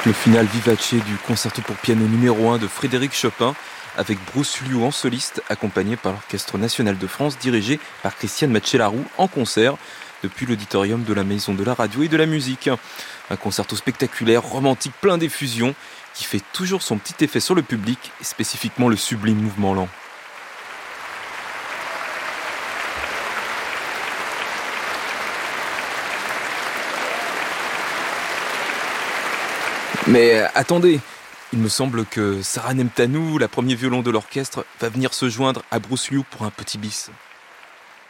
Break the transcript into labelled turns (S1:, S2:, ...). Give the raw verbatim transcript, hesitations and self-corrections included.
S1: Le final vivace du concerto pour piano numéro un de Frédéric Chopin, avec Bruce Liu en soliste, accompagné par l'Orchestre National de France, dirigé par Christiane Matchelarou en concert, depuis l'auditorium de la Maison de la Radio et de la Musique. Un concerto spectaculaire, romantique, plein d'effusion, qui fait toujours son petit effet sur le public, et spécifiquement le sublime mouvement lent. Mais attendez, il me semble que Sarah Nemtanou, la premier violon de l'orchestre, va venir se joindre à Bruce Liu pour un petit bis.